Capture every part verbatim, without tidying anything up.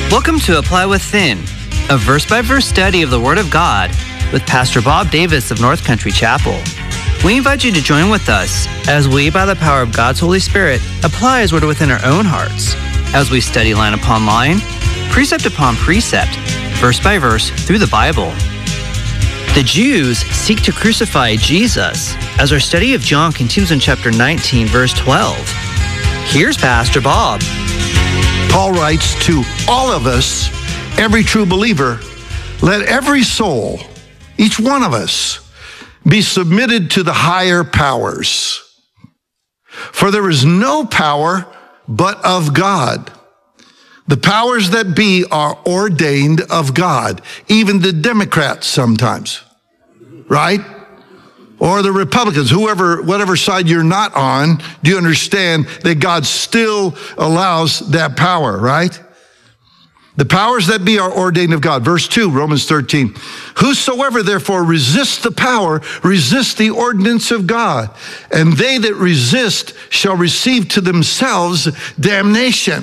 Welcome to Apply Within, a verse-by-verse study of the Word of God with Pastor Bob Davis of North Country Chapel. We invite you to join with us as we, by the power of God's Holy Spirit, apply His Word within our own hearts as we study line upon line, precept upon precept, verse by verse through the Bible. The Jews seek to crucify Jesus as our study of John continues in chapter nineteen, verse twelve. Here's Pastor Bob. Paul writes to all of us, every true believer, let every soul, each one of us, be submitted to the higher powers. For there is no power but of God. The powers that be are ordained of God, even the Democrats sometimes, right? Or the Republicans, whoever, whatever side you're not on, do you understand that God still allows that power, right? The powers that be are ordained of God. Verse two, Romans thirteen. Whosoever therefore resists the power, resists the ordinance of God. And they that resist shall receive to themselves damnation.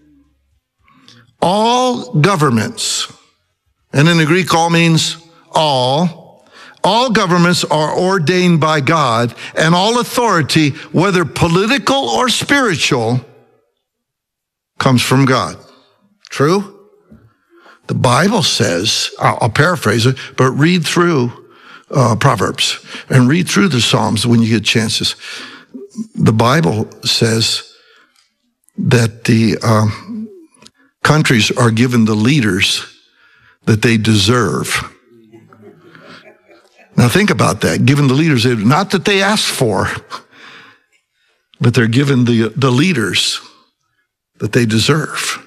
All governments, and in the Greek all means all, all governments are ordained by God, and all authority, whether political or spiritual, comes from God. True? The Bible says, I'll, I'll paraphrase it, but read through uh, Proverbs and read through the Psalms when you get chances. The Bible says that the um, countries are given the leaders that they deserve. Now think about that, given the leaders, not that they asked for, but they're given the, the leaders that they deserve.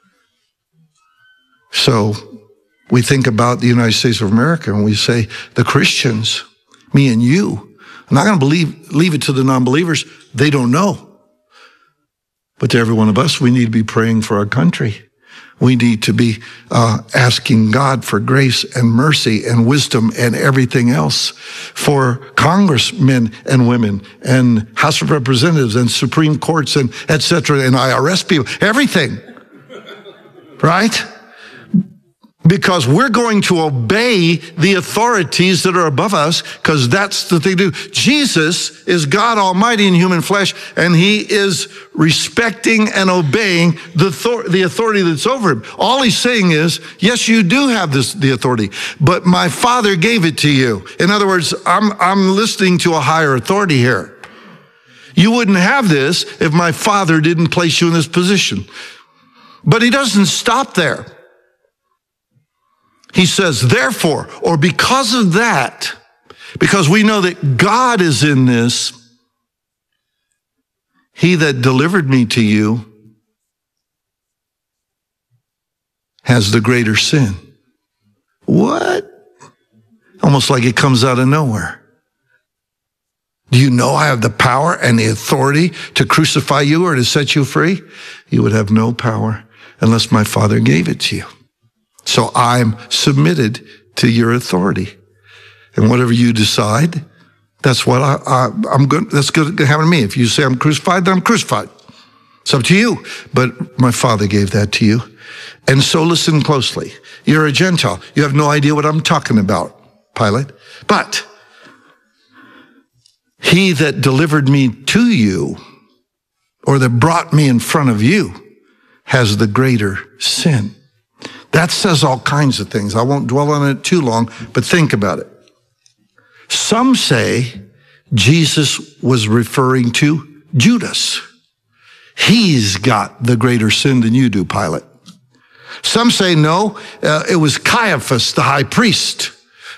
So we think about the United States of America and we say, the Christians, me and you, I'm not going to believe, leave it to the non-believers. They don't know. But to every one of us, we need to be praying for our country. We need to be uh, asking God for grace and mercy and wisdom and everything else for congressmen and women and House of Representatives and Supreme Courts and et cetera and I R S people, everything, right? Because we're going to obey the authorities that are above us, because that's the thing to do. Jesus is God Almighty in human flesh, and he is respecting and obeying the, thor- the authority that's over him. All he's saying is, yes, you do have this, the authority, but my Father gave it to you. In other words, I'm, I'm listening to a higher authority here. You wouldn't have this if my Father didn't place you in this position. But he doesn't stop there. He says, therefore, or because of that, because we know that God is in this, he that delivered me to you has the greater sin. What? Almost like it comes out of nowhere. Do you know I have the power and the authority to crucify you or to set you free? You would have no power unless my Father gave it to you. So I'm submitted to your authority. And whatever you decide, that's what I, I, I'm good. That's good to happen to me. If you say I'm crucified, then I'm crucified. It's up to you. But my Father gave that to you. And so listen closely. You're a Gentile. You have no idea what I'm talking about, Pilate. But he that delivered me to you, or that brought me in front of you, has the greater sin. That says all kinds of things. I won't dwell on it too long, but think about it. Some say Jesus was referring to Judas. He's got the greater sin than you do, Pilate. Some say no, uh, it was Caiaphas, the high priest.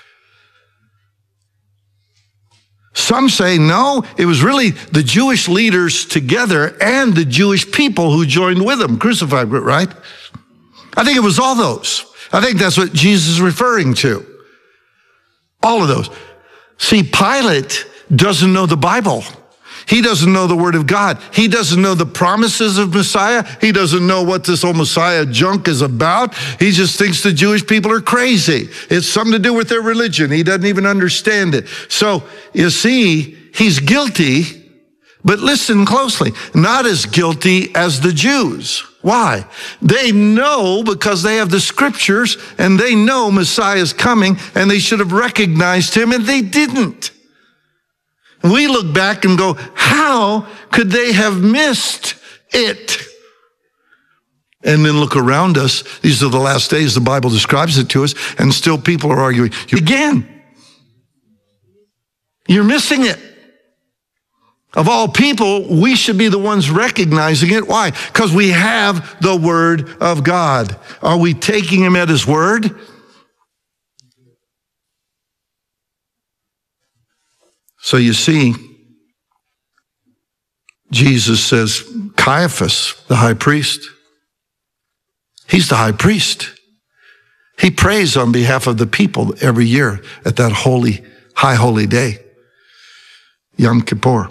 Some say no, it was really the Jewish leaders together and the Jewish people who joined with them, crucified, right? I think it was all those. I think that's what Jesus is referring to. All of those. See, Pilate doesn't know the Bible. He doesn't know the Word of God. He doesn't know the promises of Messiah. He doesn't know what this whole Messiah junk is about. He just thinks the Jewish people are crazy. It's something to do with their religion. He doesn't even understand it. So, you see, he's guilty, but listen closely, not as guilty as the Jews Why? They know because they have the scriptures and they know Messiah is coming and they should have recognized him and they didn't. We look back and go, how could they have missed it? And then look around us. These are the last days. The Bible describes it to us. And still people are arguing. Again, you're missing it. Of all people, we should be the ones recognizing it. Why? Because we have the Word of God. Are we taking him at his word? So you see, Jesus says, Caiaphas, the high priest, he's the high priest. He prays on behalf of the people every year at that holy, high holy day, Yom Kippur.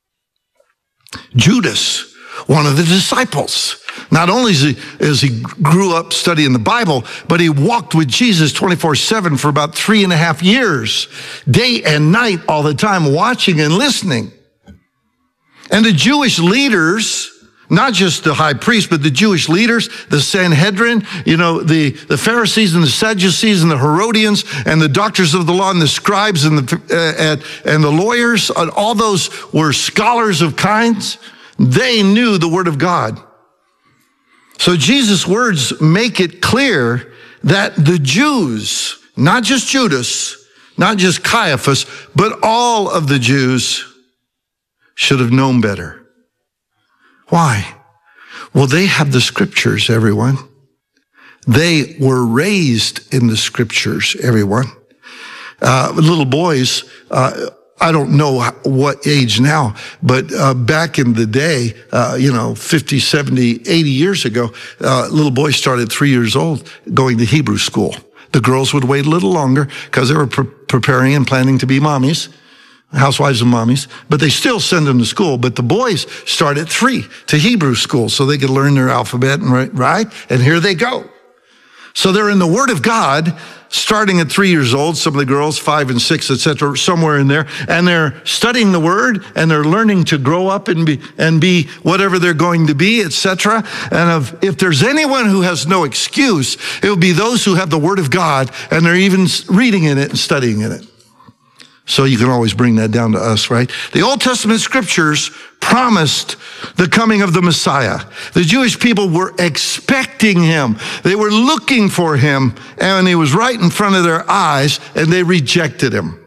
Judas, one of the disciples, not only as he, as he grew up studying the Bible, but he walked with Jesus twenty-four seven for about three and a half years, day and night, all the time, watching and listening. And the Jewish leaders, not just the high priest, but the Jewish leaders, the Sanhedrin, you know, the, the Pharisees and the Sadducees and the Herodians and the doctors of the law and the scribes and the, uh, and, and the lawyers, all those were scholars of kinds. They knew the Word of God. So Jesus' words make it clear that the Jews, not just Judas, not just Caiaphas, but all of the Jews should have known better. Why? Well, they have the scriptures, everyone. They were raised in the scriptures, everyone. Uh, little boys, uh, I don't know what age now, but uh, back in the day, uh, you know, fifty, seventy, eighty years ago, uh, little boys started three years old going to Hebrew school. The girls would wait a little longer because they were pre- preparing and planning to be mommies, housewives and mommies, but they still send them to school. But the boys start at three to Hebrew school so they could learn their alphabet, and right, right? And here they go. So they're in the Word of God, starting at three years old, some of the girls, five and six, et cetera, somewhere in there. And they're studying the Word and they're learning to grow up and be, and be whatever they're going to be, et cetera. And if, if there's anyone who has no excuse, it will be those who have the Word of God and they're even reading in it and studying in it. So you can always bring that down to us, right? The Old Testament scriptures promised the coming of the Messiah. The Jewish people were expecting him. They were looking for him, and he was right in front of their eyes, and they rejected him.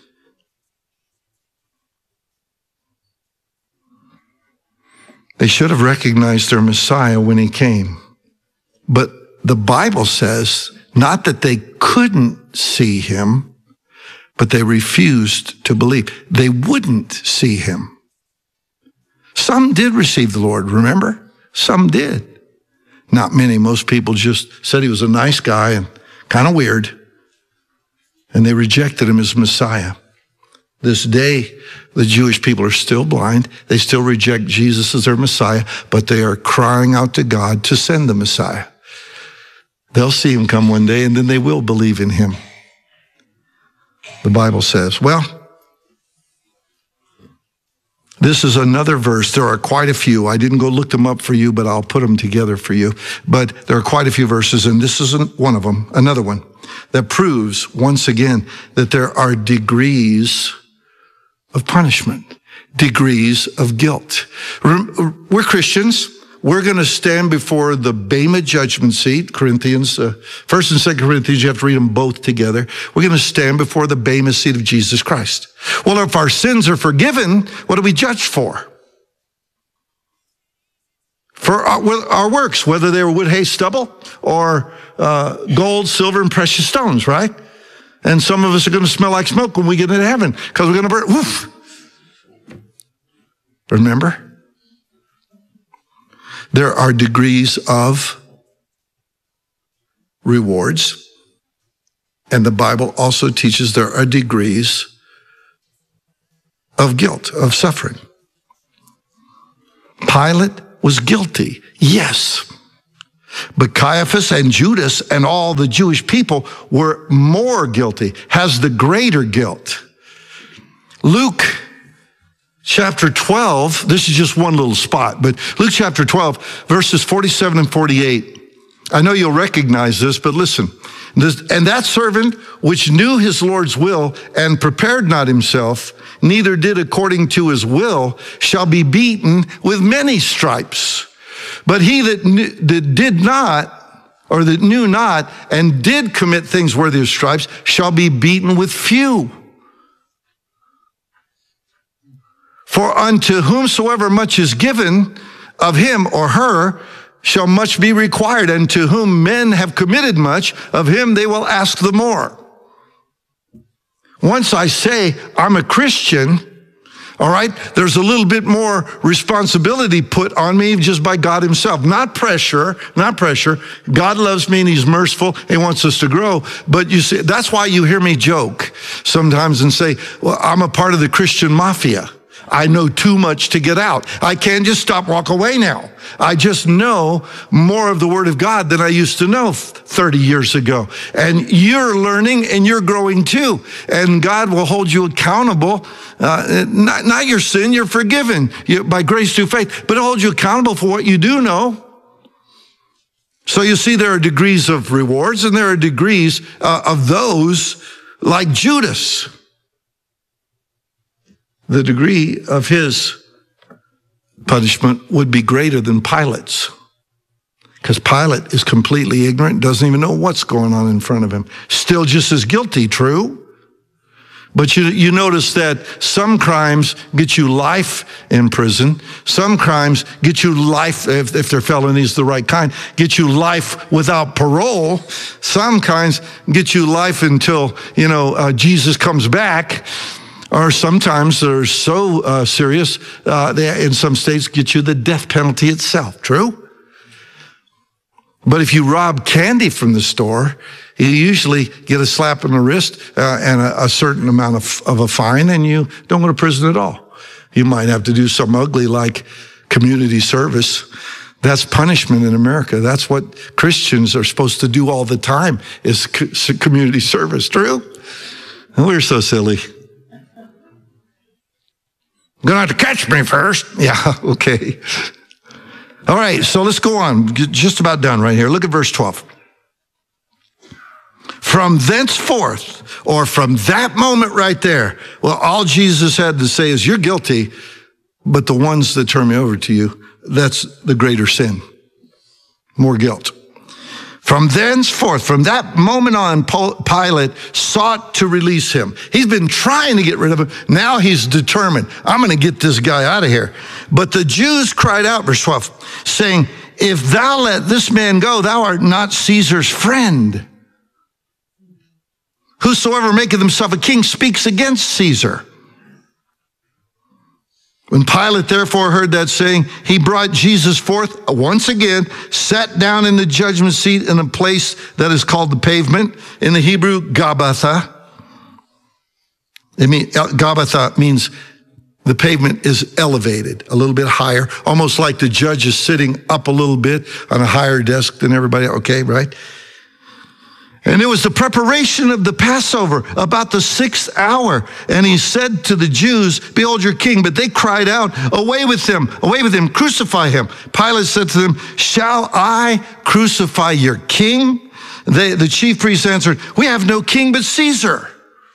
They should have recognized their Messiah when he came. But the Bible says not that they couldn't see him, but they refused to believe. They wouldn't see him. Some did receive the Lord, remember? Some did. Not many. Most people just said he was a nice guy and kind of weird. And they rejected him as Messiah. This day, the Jewish people are still blind. They still reject Jesus as their Messiah, but they are crying out to God to send the Messiah. They'll see him come one day, and then they will believe in him. The Bible says, well, this is another verse. There are quite a few. I didn't go look them up for you, but I'll put them together for you. But there are quite a few verses, and this isn't one of them, another one, that proves once again that there are degrees of punishment, degrees of guilt. We're Christians. We're going to stand before the Bema judgment seat, Corinthians, uh, First and Second Corinthians, you have to read them both together. We're going to stand before the Bema seat of Jesus Christ. Well, if our sins are forgiven, what are we judged for? For our, our works, whether they were wood, hay, stubble, or uh, gold, silver, and precious stones, right? And some of us are going to smell like smoke when we get into heaven because we're going to burn. Woof. Remember? There are degrees of rewards, and the Bible also teaches there are degrees of guilt, of suffering. Pilate was guilty, yes, but Caiaphas and Judas and all the Jewish people were more guilty, has the greater guilt. Luke chapter twelve, this is just one little spot, but Luke chapter twelve, verses forty-seven and forty-eight. I know you'll recognize this, but listen. This, and that servant which knew his Lord's will and prepared not himself, neither did according to his will, shall be beaten with many stripes. But he that, knew, that did not, or that knew not, and did commit things worthy of stripes, shall be beaten with few. For unto whomsoever much is given, of him or her shall much be required, and to whom men have committed much, of him they will ask the more. Once I say I'm a Christian, all right, there's a little bit more responsibility put on me just by God himself. Not pressure, not pressure. God loves me and he's merciful. He wants us to grow. But you see, that's why you hear me joke sometimes and say, well, I'm a part of the Christian mafia. I know too much to get out. I can't just stop, walk away now. I just know more of the Word of God than I used to know thirty years ago. And you're learning and you're growing too. And God will hold you accountable. Uh, not, not your sin, you're forgiven you, by grace through faith, but He'll hold you accountable for what you do know. So you see, there are degrees of rewards and there are degrees uh, of those like Judas. The degree of his punishment would be greater than Pilate's, because Pilate is completely ignorant, doesn't even know what's going on in front of him. Still just as guilty, true? But you, you notice that some crimes get you life in prison. Some crimes get you life, if, if they're felonies, the right kind, get you life without parole. Some kinds get you life until, you know, uh, Jesus comes back. Or sometimes they're so uh, serious, uh, they, in some states, get you the death penalty itself. True? But if you rob candy from the store, you usually get a slap on the wrist uh, and a, a certain amount of, of a fine, and you don't go to prison at all. You might have to do something ugly like community service. That's punishment in America. That's what Christians are supposed to do all the time, is co- community service. True? And we're so silly. Gonna have to catch me first. Yeah, okay. All right, so let's go on. Just about done right here. Look at verse twelve. From thenceforth, or from that moment right there, well, all Jesus had to say is, you're guilty, but the ones that turn me over to you, that's the greater sin. More guilt. From thenceforth, from that moment on, Pilate sought to release him. He's been trying to get rid of him. Now he's determined, I'm going to get this guy out of here. But the Jews cried out, verse twelve, saying, if thou let this man go, thou art not Caesar's friend. Whosoever maketh himself a king speaks against Caesar. When Pilate therefore heard that saying, he brought Jesus forth once again, sat down in the judgment seat in a place that is called the pavement, in the Hebrew, Gabbatha. It mean, Gabbatha means the pavement is elevated a little bit higher, almost like the judge is sitting up a little bit on a higher desk than everybody. Okay, right? And it was the preparation of the Passover, about the sixth hour. And he said to the Jews, behold your king. But they cried out, away with him, away with him, crucify him. Pilate said to them, shall I crucify your king? They, the chief priests answered, we have no king but Caesar.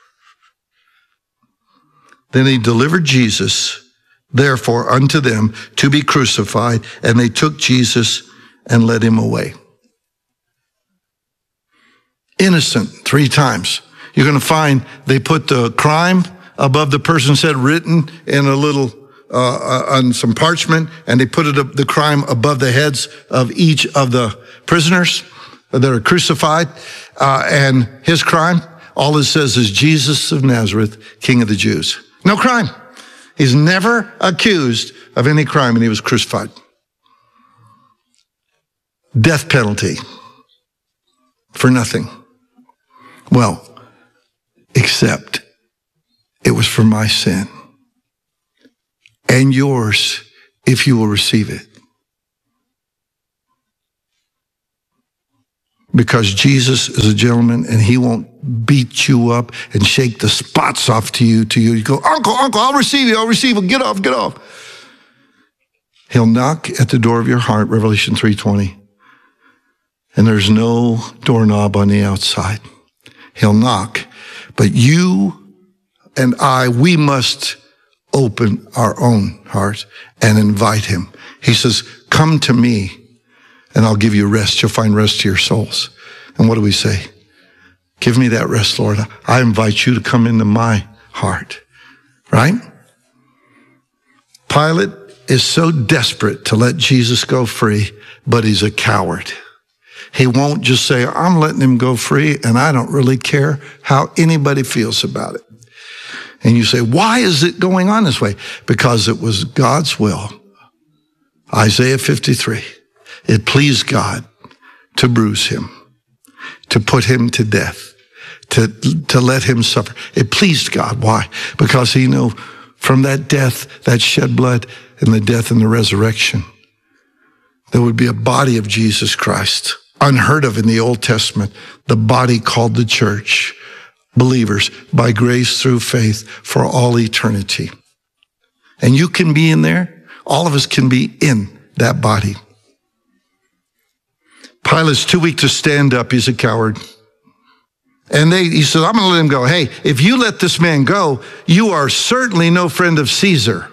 Then he delivered Jesus, therefore, unto them to be crucified. And they took Jesus and led him away. Innocent, three times. You're going to find they put the crime above the person's head, written in a little, uh, uh, on some parchment, and they put it up, the crime above the heads of each of the prisoners that are crucified. Uh, and his crime, all it says is Jesus of Nazareth, King of the Jews. No crime. He's never accused of any crime, and he was crucified. Death penalty for nothing. Well, except it was for my sin and yours if you will receive it. because Jesus is a gentleman and he won't beat you up and shake the spots off to you, to you. You go, uncle, uncle, I'll receive you, I'll receive you, get off, get off. He'll knock at the door of your heart, Revelation three twenty. And there's no doorknob on the outside. He'll knock. But you and I, we must open our own hearts and invite him. He says, come to me and I'll give you rest. You'll find rest to your souls. And what do we say? Give me that rest, Lord. I invite you to come into my heart. Right? Pilate is so desperate to let Jesus go free, but he's a coward. He won't just say, I'm letting him go free, and I don't really care how anybody feels about it. And you say, why is it going on this way? Because it was God's will. Isaiah fifty-three. It pleased God to bruise him, to put him to death, to, to let him suffer. It pleased God. Why? Because he knew from that death, that shed blood, and the death and the resurrection, there would be a body of Jesus Christ, unheard of in the Old Testament, the body called the church, believers by grace through faith for all eternity. And you can be in there. All of us can be in that body. Pilate's too weak to stand up. He's a coward. And they, he said, I'm going to let him go. Hey, if you let this man go, you are certainly no friend of Caesar.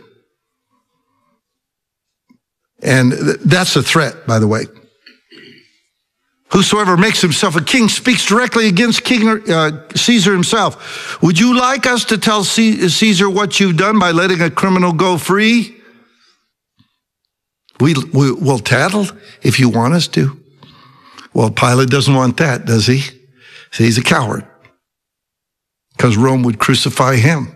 And th- that's a threat, by the way. Whosoever makes himself a king speaks directly against King uh, Caesar himself. Would you like us to tell C- Caesar what you've done by letting a criminal go free? We, we, we'll tattle if you want us to. Well, Pilate doesn't want that, does he? See, he's a coward because Rome would crucify him.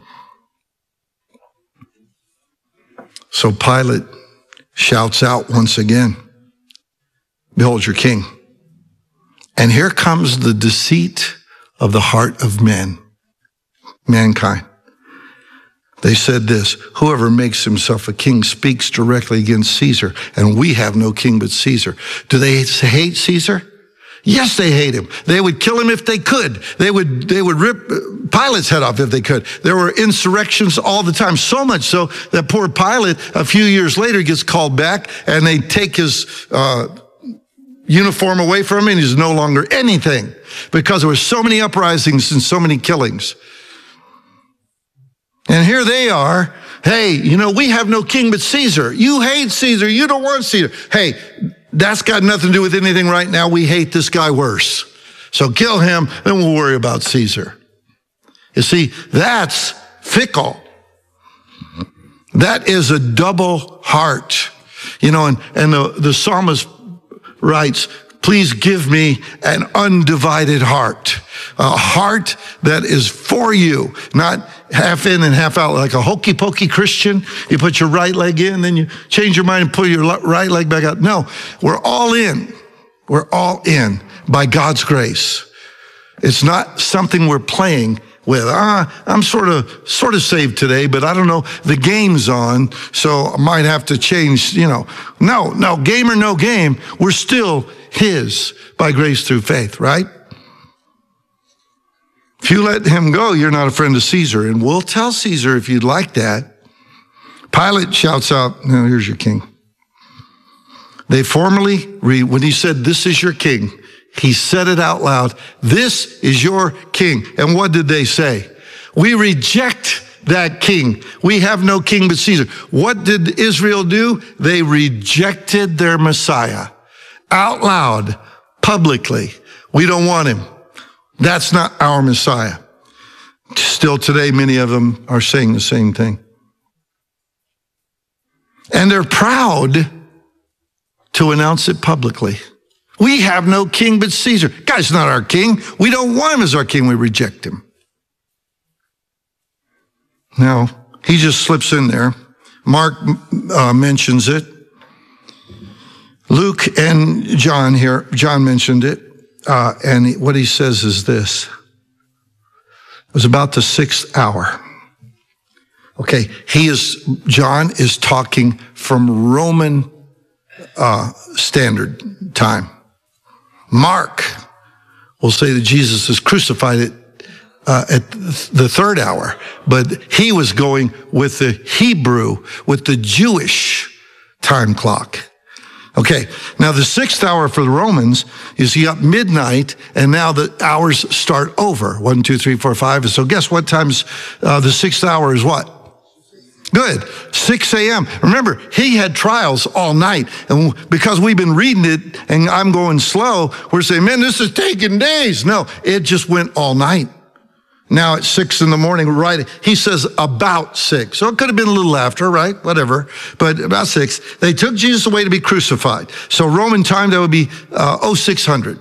So Pilate shouts out once again, behold your king. And here comes the deceit of the heart of men, mankind. They said this, whoever makes himself a king speaks directly against Caesar, and we have no king but Caesar. Do they hate Caesar? Yes, they hate him. They would kill him if they could. They would, they would rip Pilate's head off if they could. There were insurrections all the time, so much so that poor Pilate, a few years later, gets called back, and they take his uh uniform away from him, and he's no longer anything because there were so many uprisings and so many killings. And here they are. Hey, you know, we have no king but Caesar. You hate Caesar. You don't want Caesar. Hey, that's got nothing to do with anything right now. We hate this guy worse. So kill him, then we'll worry about Caesar. You see, that's fickle. That is a double heart. You know, and, and the, the psalmist writes, please give me an undivided heart, a heart that is for you, not half in and half out like a hokey pokey Christian. You put your right leg in, then you change your mind and put your right leg back out. No, we're all in. We're all in by God's grace. It's not something we're playing with. Ah, I'm sort of, sort of saved today, but I don't know, the game's on, so I might have to change, you know. No, no, game or no game, we're still his by grace through faith, right? If you let him go, you're not a friend of Caesar, and we'll tell Caesar if you'd like that. Pilate shouts out, no, here's your king. They formally read, when he said, this is your king, he said it out loud. This is your king. And what did they say? We reject that king. We have no king but Caesar. What did Israel do? They rejected their Messiah out loud, publicly. We don't want him. That's not our Messiah. Still today, many of them are saying the same thing. And they're proud to announce it publicly. We have no king but Caesar. Guy's not our king. We don't want him as our king. We reject him. Now, he just slips in there. Mark uh, mentions it. Luke and John here, John mentioned it. Uh, and what he says is this. It was about the sixth hour. Okay, he is, John is talking from Roman uh, standard time. Mark will say that Jesus is crucified at, uh, at the third hour, but he was going with the Hebrew, with the Jewish time clock. Okay, now the sixth hour for the Romans is he up midnight, and now the hours start over. One, two, three, four, five. And so guess what time's uh, the sixth hour is what? Good, six a.m. Remember, he had trials all night. And because we've been reading it and I'm going slow, we're saying, man, this is taking days. No, it just went all night. Now it's six in the morning, right? He says about six. So it could have been a little after, right? Whatever. But about six. They took Jesus away to be crucified. So Roman time, that would be uh, oh six hundred.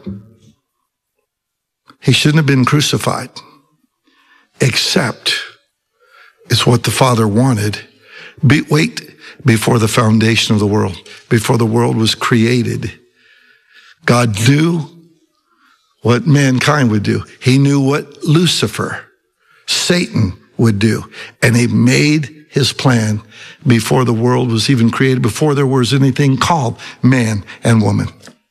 He shouldn't have been crucified. Except it's what the Father wanted. Be, wait, before the foundation of the world, before the world was created, God knew what mankind would do. He knew what Lucifer, Satan, would do. And he made his plan before the world was even created, before there was anything called man and woman.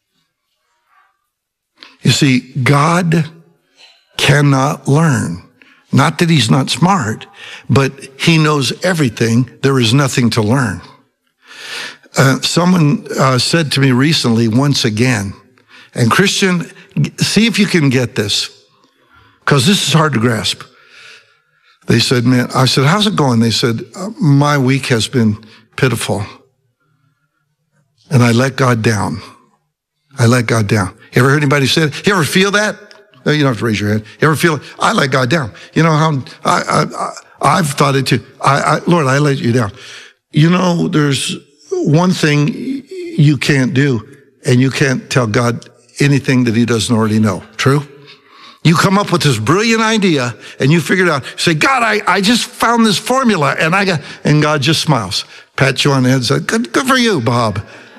You see, God cannot learn. Not that he's not smart, but he knows everything. There is nothing to learn. Uh, someone uh, said to me recently, once again, and Christian, see if you can get this, because this is hard to grasp. They said, man, I said, how's it going? They said, uh, my week has been pitiful. And I let God down. I let God down. You ever heard anybody say that? You ever feel that? No, you don't have to raise your hand. You ever feel it? I let God down. You know how I, I, I, I've thought it too. I, I, Lord, I let you down. You know, there's one thing you can't do, and you can't tell God anything that he doesn't already know. True? You come up with this brilliant idea and you figure it out. Say, God, I, I just found this formula, and I got, and God just smiles, pats you on the head and says, good, good for you, Bob.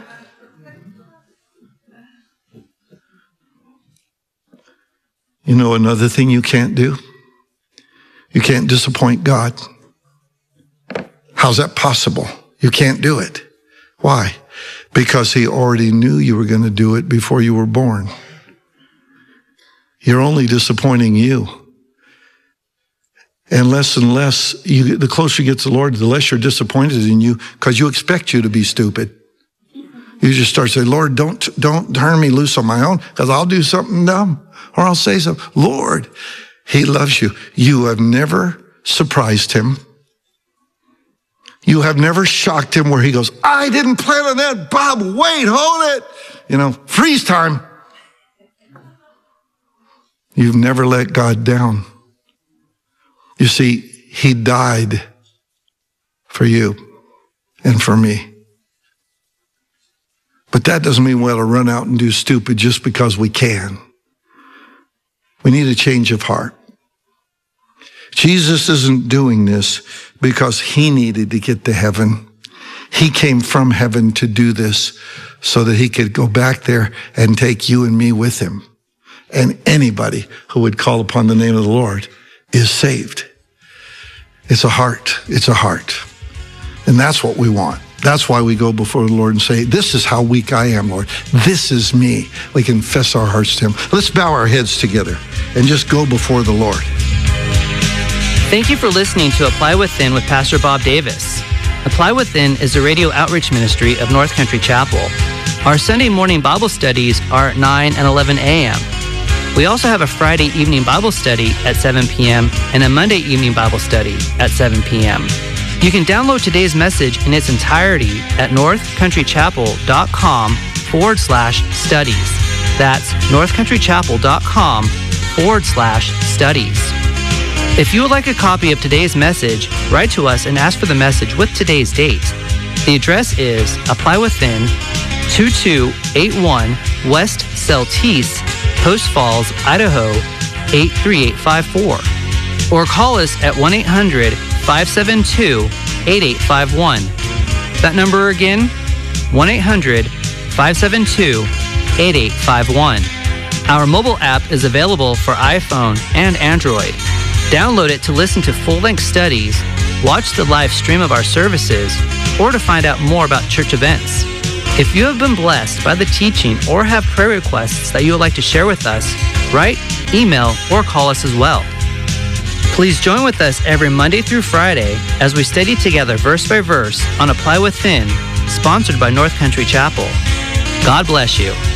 You know another thing you can't do? You can't disappoint God. How's that possible? You can't do it. Why? Because he already knew you were going to do it before you were born. You're only disappointing you. And less and less, you, the closer you get to the Lord, the less you're disappointed in you, because you expect you to be stupid. You just start saying, Lord, don't, don't turn me loose on my own, because I'll do something dumb. Or I'll say something. Lord, he loves you. You have never surprised him. You have never shocked him where he goes, I didn't plan on that. Bob, wait, hold it. You know, freeze time. You've never let God down. You see, he died for you and for me. But that doesn't mean we ought to run out and do stupid just because we can. We need a change of heart. Jesus isn't doing this because he needed to get to heaven. He came from heaven to do this so that he could go back there and take you and me with him. And anybody who would call upon the name of the Lord is saved. It's a heart. It's a heart. And that's what we want. That's why we go before the Lord and say, this is how weak I am, Lord. This is me. We confess our hearts to him. Let's bow our heads together and just go before the Lord. Thank you for listening to Apply Within with Pastor Bob Davis. Apply Within is a radio outreach ministry of North Country Chapel. Our Sunday morning Bible studies are at nine and eleven a.m. We also have a Friday evening Bible study at seven p.m. and a Monday evening Bible study at seven p.m. You can download today's message in its entirety at northcountrychapel.com forward slash studies. That's northcountrychapel.com forward slash studies. If you would like a copy of today's message, write to us and ask for the message with today's date. The address is Apply Within, two two eight one West Celtice, Post Falls, Idaho, eight three eight five four. Or call us at one eight hundred five seven two eight eight five one. That number again, one eight hundred five seven two eight eight five one. Our mobile app is available for iPhone and Android. Download it to listen to full-length studies, watch the live stream of our services, or to find out more about church events. If you have been blessed by the teaching or have prayer requests that you would like to share with us, write, email, or call us as well. Please join with us every Monday through Friday as we study together verse by verse on Apply Within, sponsored by North Country Chapel. God bless you.